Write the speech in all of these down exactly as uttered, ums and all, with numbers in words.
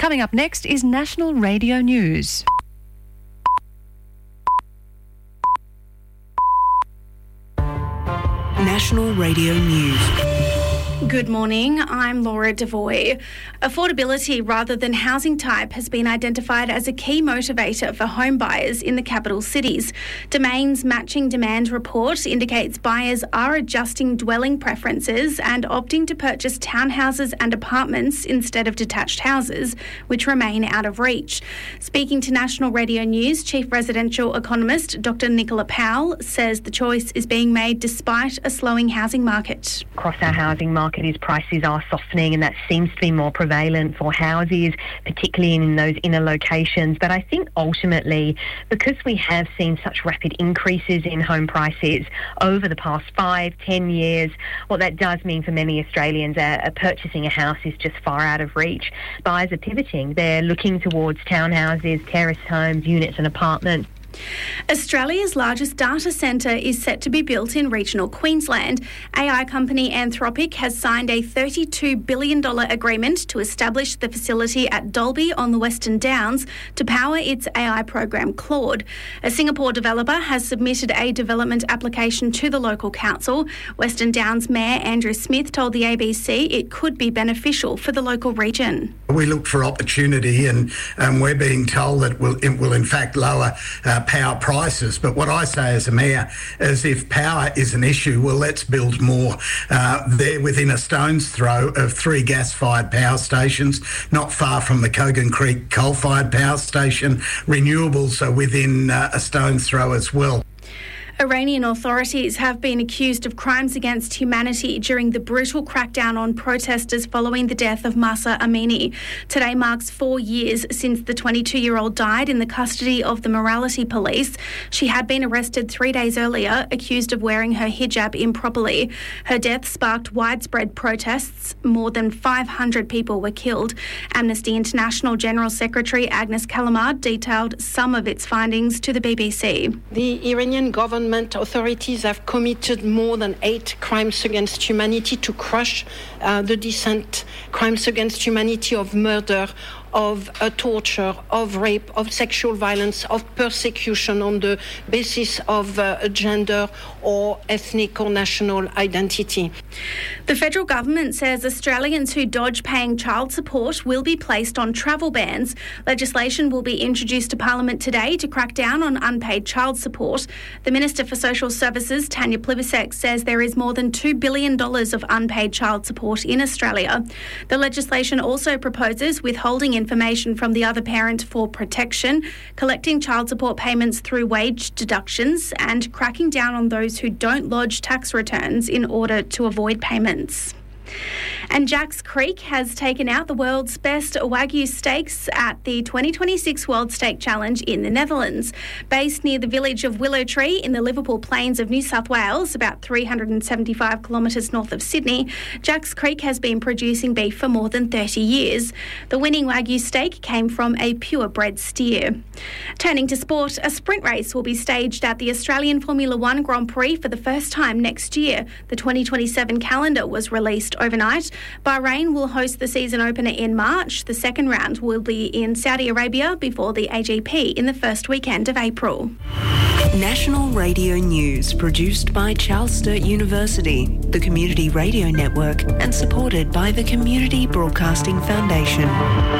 Coming up next is National Radio News. National Radio News. Good morning, I'm Laura Devoy. Affordability rather than housing type has been identified as a key motivator for home buyers in the capital cities. Domain's Matching Demand report indicates buyers are adjusting dwelling preferences and opting to purchase townhouses and apartments instead of detached houses, which remain out of reach. Speaking to National Radio News, Chief Residential Economist Doctor Nicola Powell says the choice is being made despite a slowing housing market. Across our housing market, is prices are softening, and that seems to be more prevalent for houses, particularly in those inner locations. But I think ultimately, because we have seen such rapid increases in home prices over the past five, ten years, what that does mean for many Australians, uh, purchasing a house is just far out of reach. Buyers are pivoting. They're looking towards townhouses, terrace homes, units and apartments. Australia's largest data centre is set to be built in regional Queensland. A I company Anthropic has signed a thirty-two billion dollars agreement to establish the facility at Dalby on the Western Downs to power its A I program Claude. A Singapore developer has submitted a development application to the local council. Western Downs Mayor Andrew Smith told the A B C it could be beneficial for the local region. We look for opportunity, and um, we're being told that will, it will in fact lower uh, power prices. But what I say as a mayor is if power is an issue, well, let's build more. Uh, they're within a stone's throw of three gas-fired power stations, not far from the Kogan Creek coal-fired power station. Renewables are within uh, a stone's throw as well. Iranian authorities have been accused of crimes against humanity during the brutal crackdown on protesters following the death of Mahsa Amini. Today marks four years since the twenty-two-year-old died in the custody of the morality police. She had been arrested three days earlier, accused of wearing her hijab improperly. Her death sparked widespread protests. More than five hundred people were killed. Amnesty International General Secretary Agnes Callamard detailed some of its findings to the B B C. The Iranian government authorities have committed more than eight crimes against humanity to crush uh, the dissent, crimes against humanity of murder, of uh, torture, of rape, of sexual violence, of persecution on the basis of uh, gender or ethnic or national identity. The federal government says Australians who dodge paying child support will be placed on travel bans. Legislation will be introduced to Parliament today to crack down on unpaid child support. The Minister for Social Services, Tanya Plibersek, says there is more than two billion dollars of unpaid child support in Australia. The legislation also proposes withholding information from the other parent for protection, collecting child support payments through wage deductions, and cracking down on those who don't lodge tax returns in order to avoid payments. And Jacks Creek has taken out the world's best Wagyu steaks at the twenty twenty-six World Steak Challenge in the Netherlands. Based near the village of Willow Tree in the Liverpool Plains of New South Wales, about three hundred seventy-five kilometres north of Sydney, Jacks Creek has been producing beef for more than thirty years. The winning Wagyu steak came from a purebred steer. Turning to sport, a sprint race will be staged at the Australian Formula One Grand Prix for the first time next year. The twenty twenty-seven calendar was released overnight. Bahrain will host the season opener in March. The second round will be in Saudi Arabia before the A G P in the first weekend of April. National Radio News, produced by Charles Sturt University, the Community Radio Network, and supported by the Community Broadcasting Foundation.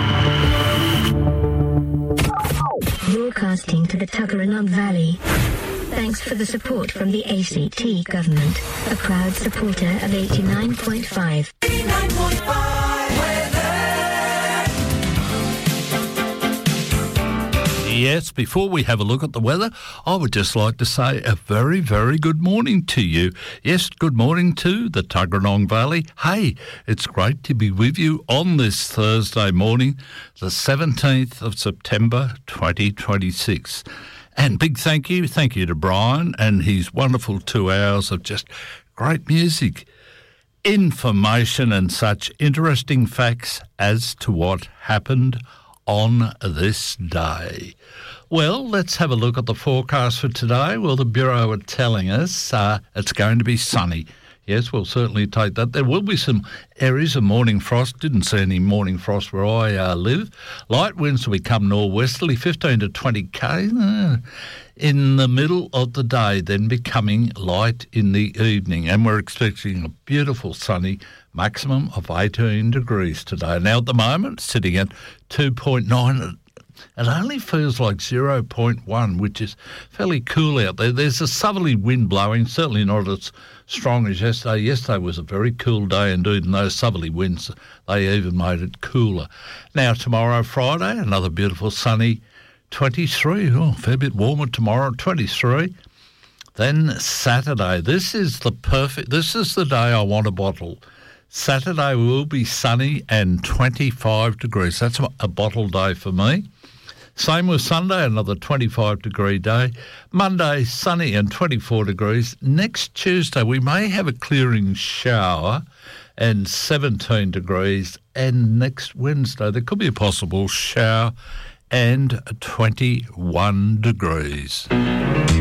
Broadcasting to the Tuggeranong Valley. Thanks for the support from the A C T Government, a proud supporter of eighty-nine point five. eighty-nine point five weather. Yes, before we have a look at the weather, I would just like to say a very, very good morning to you. Yes, good morning to the Tuggeranong Valley. Hey, it's great to be with you on this Thursday morning, the seventeenth of September, twenty twenty-six. And big thank you, thank you to Brian and his wonderful two hours of just great music, information and such interesting facts as to what happened on this day. Well, let's have a look at the forecast for today. Well, the Bureau are telling us uh, it's going to be sunny. Yes, we'll certainly take that. There will be some areas of morning frost. Didn't see any morning frost where I uh, live. Light winds will become northwesterly, fifteen to twenty k uh, in the middle of the day, then becoming light in the evening. And we're expecting a beautiful sunny maximum of eighteen degrees today. Now, at the moment, sitting at two point nine. It only feels like zero point one, which is fairly cool out there. There's a southerly wind blowing, certainly not as strong as yesterday. Yesterday was a very cool day indeed, and those southerly winds, they even made it cooler. Now, tomorrow, Friday, another beautiful sunny twenty-three. Oh, a fair bit warmer tomorrow, twenty-three. Then Saturday. This is the perfect, this is the day I want a bottle. Saturday will be sunny and twenty-five degrees. That's a bottle day for me. Same with Sunday, another twenty-five degree day. Monday, sunny and twenty-four degrees. Next Tuesday, we may have a clearing shower and seventeen degrees. And next Wednesday, there could be a possible shower and twenty-one degrees.